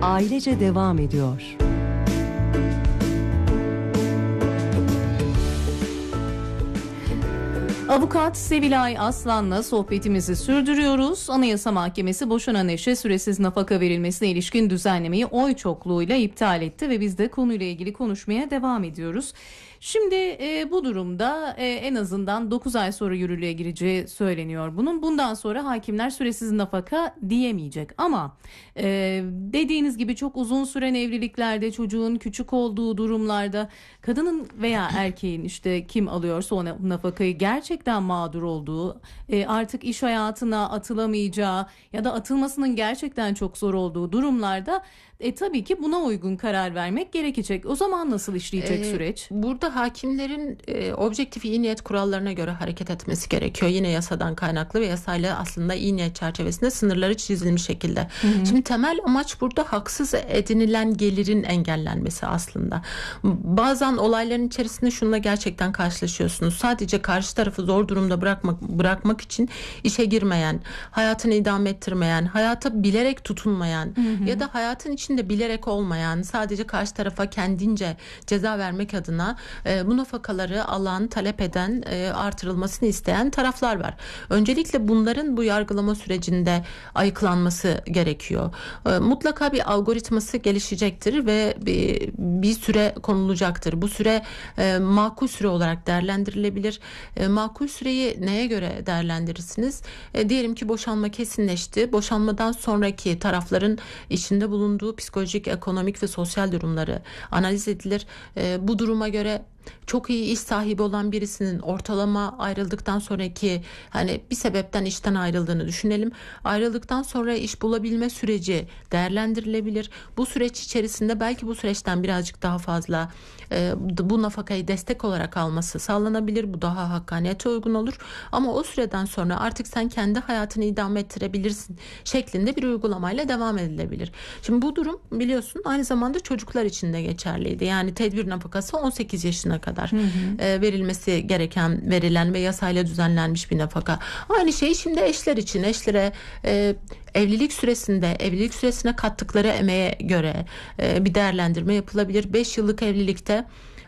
ailece devam ediyor. Avukat Sevilay Aslan'la sohbetimizi sürdürüyoruz. Anayasa Mahkemesi boşanan eşe süresiz nafaka verilmesine ilişkin düzenlemeyi oy çokluğuyla iptal etti ve biz de konuyla ilgili konuşmaya devam ediyoruz. Şimdi bu durumda en azından 9 ay sonra yürürlüğe gireceği söyleniyor bunun. Bundan sonra hakimler süresiz nafaka diyemeyecek. Ama dediğiniz gibi çok uzun süren evliliklerde, çocuğun küçük olduğu durumlarda kadının veya erkeğin işte kim alıyorsa o nafakayı gerçekten mağdur olduğu, artık iş hayatına atılamayacağı ya da atılmasının gerçekten çok zor olduğu durumlarda tabii ki buna uygun karar vermek gerekecek. O zaman nasıl işleyecek süreç? Burada hakimlerin objektif iyi niyet kurallarına göre hareket etmesi gerekiyor. Yine yasadan kaynaklı ve yasayla aslında iyi niyet çerçevesinde sınırları çizilmiş şekilde. Hı-hı. Şimdi temel amaç burada haksız edinilen gelirin engellenmesi aslında. Bazen olayların içerisinde şununla gerçekten karşılaşıyorsunuz. Sadece karşı tarafı zor durumda bırakmak için işe girmeyen, hayatını idame ettirmeyen, hayata bilerek tutunmayan, hı-hı, ya da hayatın içinde bilerek olmayan, sadece karşı tarafa kendince ceza vermek adına bu nafakaları alan, talep eden, artırılmasını isteyen taraflar var. Öncelikle bunların bu yargılama sürecinde ayıklanması gerekiyor. Mutlaka bir algoritması gelişecektir ve bir süre konulacaktır. Bu süre makul süre olarak değerlendirilebilir. Makul süreyi neye göre değerlendirirsiniz? Diyelim ki boşanma kesinleşti. Boşanmadan sonraki tarafların içinde bulunduğu psikolojik, ekonomik ve sosyal durumları analiz edilir. Bu duruma göre çok iyi iş sahibi olan birisinin ortalama ayrıldıktan sonraki bir sebepten işten ayrıldığını düşünelim. Ayrıldıktan sonra iş bulabilme süreci değerlendirilebilir. Bu süreç içerisinde belki bu süreçten birazcık daha fazla bu nafakayı destek olarak alması sağlanabilir. Bu daha hakkaniyete uygun olur. Ama o süreden sonra artık sen kendi hayatını idame ettirebilirsin şeklinde bir uygulamayla devam edilebilir. Şimdi bu durum biliyorsun aynı zamanda çocuklar için de geçerliydi. Yani tedbir nafakası 18 yaşına kadar verilmesi gereken, verilen ve yasayla düzenlenmiş bir nafaka. Aynı şey şimdi eşler için. Eşlere evlilik süresine kattıkları emeğe göre bir değerlendirme yapılabilir. 5 yıllık evlilikte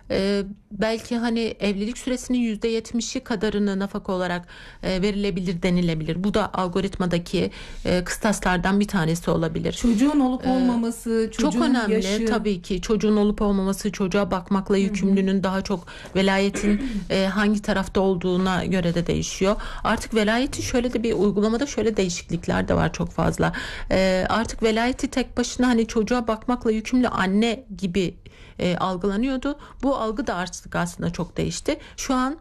belki evlilik süresinin %70'i kadarını nafaka olarak verilebilir denilebilir. Bu da algoritmadaki kıstaslardan bir tanesi olabilir. Çocuğun olup olmaması, çocuğun çok önemli yaşı. Tabii ki çocuğun olup olmaması, çocuğa bakmakla yükümlünün daha çok velayetin hangi tarafta olduğuna göre de değişiyor. Artık velayeti şöyle de bir uygulamada şöyle değişiklikler de var çok fazla. Artık velayeti tek başına çocuğa bakmakla yükümlü anne gibi algılanıyordu. Bu algı da artık aslında çok değişti. Şu an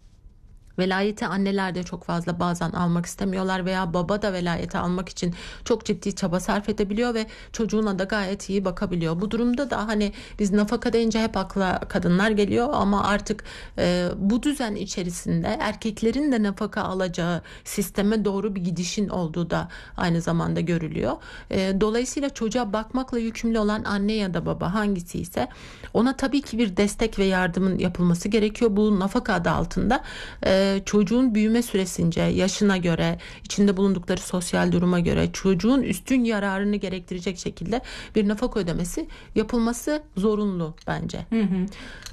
velayeti anneler de çok fazla bazen almak istemiyorlar veya baba da velayeti almak için çok ciddi çaba sarf edebiliyor ve çocuğuna da gayet iyi bakabiliyor. Bu durumda da biz nafaka deyince hep akla kadınlar geliyor ama artık bu düzen içerisinde erkeklerin de nafaka alacağı sisteme doğru bir gidişin olduğu da aynı zamanda görülüyor. Dolayısıyla çocuğa bakmakla yükümlü olan anne ya da baba hangisi ise ona tabii ki bir destek ve yardımın yapılması gerekiyor. Bu nafaka adı altında çocuğun büyüme süresince, yaşına göre, içinde bulundukları sosyal duruma göre çocuğun üstün yararını gerektirecek şekilde bir nafaka ödemesi yapılması zorunlu bence. Hı hı.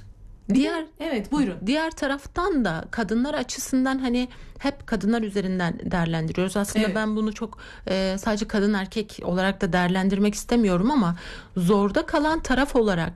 Evet, buyurun. Diğer taraftan da kadınlar açısından hep kadınlar üzerinden değerlendiriyoruz. Aslında evet, ben bunu çok sadece kadın erkek olarak da değerlendirmek istemiyorum ama zorda kalan taraf olarak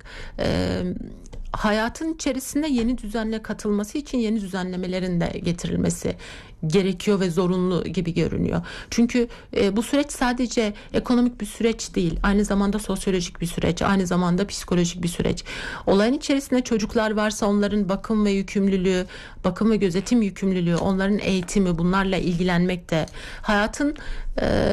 hayatın içerisinde yeni düzenle katılması için yeni düzenlemelerin de getirilmesi gerekiyor ve zorunlu gibi görünüyor. Çünkü bu süreç sadece ekonomik bir süreç değil. Aynı zamanda sosyolojik bir süreç, aynı zamanda psikolojik bir süreç. Olayın içerisinde çocuklar varsa onların bakım ve yükümlülüğü, bakım ve gözetim yükümlülüğü, onların eğitimi, bunlarla ilgilenmek de hayatın